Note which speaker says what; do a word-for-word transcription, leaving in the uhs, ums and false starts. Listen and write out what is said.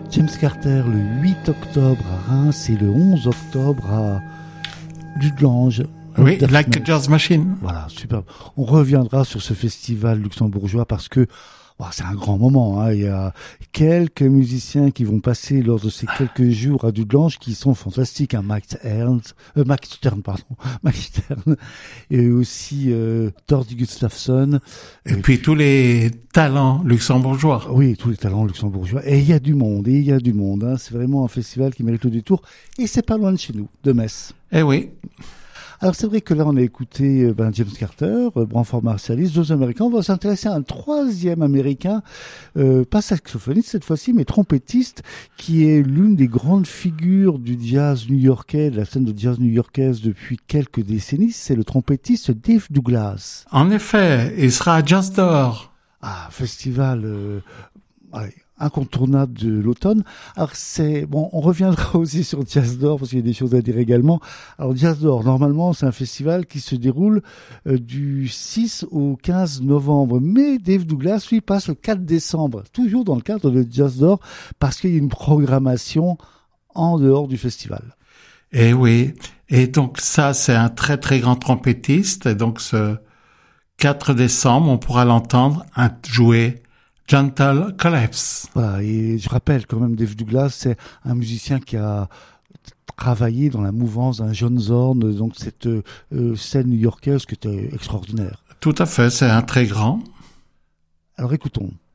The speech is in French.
Speaker 1: James Carter le huit octobre à Reims et le onze octobre à Dudelange.
Speaker 2: Oui, Like a Jazz Machine.
Speaker 1: Voilà, superbe. On reviendra sur ce festival luxembourgeois parce que oh, c'est un grand moment. Hein. Il y a quelques musiciens qui vont passer lors de ces quelques jours à Dudelange qui sont fantastiques. Hein. Mike Ernst, euh, Mike Stern, pardon, Mike Stern, et aussi euh, Tordi Gustafsson.
Speaker 2: Et, et puis, puis tous les talents luxembourgeois.
Speaker 1: Oui, tous les talents luxembourgeois. Et il y a du monde, et il y a du monde. Hein. C'est vraiment un festival qui mérite le détour. Et c'est pas loin de chez nous, de Metz.
Speaker 2: Eh oui.
Speaker 1: Alors c'est vrai que là on a écouté ben, James Carter, euh, Branford Marsalis, deux Américains. On va s'intéresser à un troisième Américain, euh, pas saxophoniste cette fois-ci, mais trompettiste, qui est l'une des grandes figures du jazz new-yorkais, de la scène de jazz new-yorkaise depuis quelques décennies. C'est le trompettiste Dave Douglas.
Speaker 2: En effet, il sera à Jazz d'Or.
Speaker 1: Ah, festival... Euh, allez, incontournable de l'automne. Alors c'est bon, on reviendra aussi sur Jazz d'Or parce qu'il y a des choses à dire également. Alors Jazz d'Or, normalement, c'est un festival qui se déroule euh, du six au quinze novembre, mais Dave Douglas lui passe le quatre décembre, toujours dans le cadre de Jazz d'Or parce qu'il y a une programmation en dehors du festival.
Speaker 2: Et oui, et donc ça c'est un très très grand trompettiste et donc ce quatre décembre, on pourra l'entendre jouer Gentle Collapse.
Speaker 1: Voilà, et je rappelle quand même, Dave Douglas, c'est un musicien qui a travaillé dans la mouvance d'un John Zorn, donc cette euh, scène new-yorkaise qui était extraordinaire.
Speaker 2: Tout à fait, c'est un très grand.
Speaker 1: Alors écoutons.